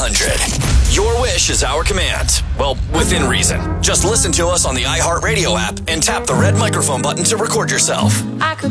100. Your wish is our command. Well, within reason. Just listen to us on the iHeartRadio app and tap the red microphone button to record yourself. I could